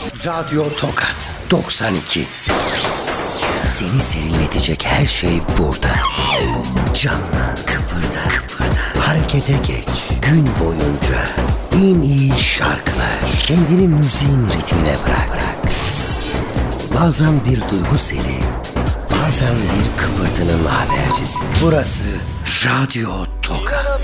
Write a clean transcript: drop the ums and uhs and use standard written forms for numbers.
Radyo Tokat 92. Seni serinletecek her şey burada. Canlı, kıpırda, harekete geç. Gün boyunca en iyi şarkılar. Kendini müziğin ritmine bırak. Bazen bir duygu seli, bazen bir kıpırtının habercisi. Burası Radyo